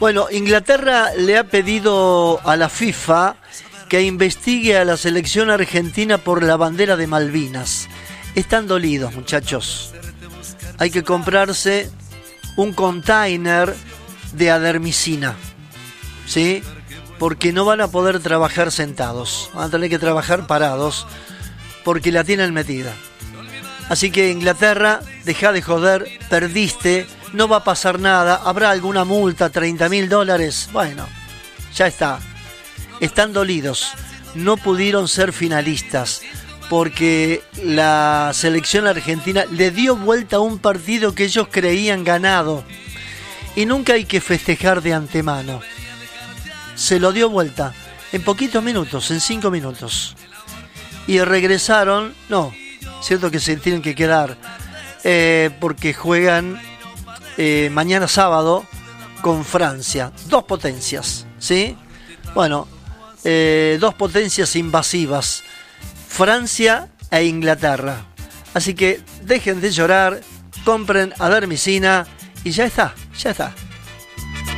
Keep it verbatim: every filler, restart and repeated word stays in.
Bueno, Inglaterra le ha pedido a la FIFA que investigue a la selección argentina por la bandera de Malvinas. Están dolidos, muchachos. Hay que comprarse un container de adermicina, ¿sí? Porque no van a poder trabajar sentados, van a tener que trabajar parados, porque la tienen metida. Así que Inglaterra, deja de joder, perdiste, no va a pasar nada, habrá alguna multa, treinta mil dólares, bueno, ya está. Están dolidos, no pudieron ser finalistas, porque la selección argentina le dio vuelta a un partido que ellos creían ganado. Y nunca hay que festejar de antemano. Se lo dio vuelta en poquitos minutos, en cinco minutos. Y regresaron, no, cierto que se tienen que quedar, eh, porque juegan eh, mañana sábado con Francia. Dos potencias, ¿sí? Bueno, eh, dos potencias invasivas, Francia e Inglaterra. Así que dejen de llorar, compren adermicina y ya está, ya está.